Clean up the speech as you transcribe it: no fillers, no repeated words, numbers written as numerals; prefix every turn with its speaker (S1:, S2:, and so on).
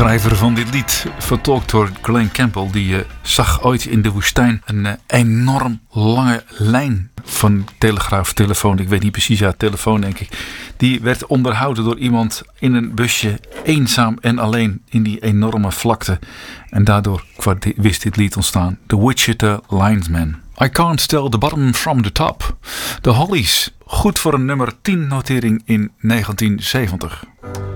S1: schrijver van dit lied, vertolkt door Glen Campbell, die zag ooit in de woestijn een enorm lange lijn van telegraaf-telefoon. Ik weet niet precies, ja, telefoon denk ik. Die werd onderhouden door iemand in een busje, eenzaam en alleen in die enorme vlakte. En daardoor wist dit lied ontstaan. The Wichita Linesman. I Can't Tell the Bottom from the Top. The Hollies, goed voor een nummer 10 notering in 1970.